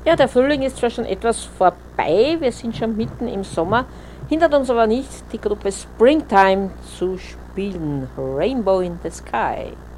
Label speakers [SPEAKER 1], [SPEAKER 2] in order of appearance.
[SPEAKER 1] Ja, der Frühling ist zwar schon etwas vorbei, wir sind schon mitten im Sommer, hindert uns aber nicht, die Gruppe Springtime zu spielen. Rainbow in the Sky.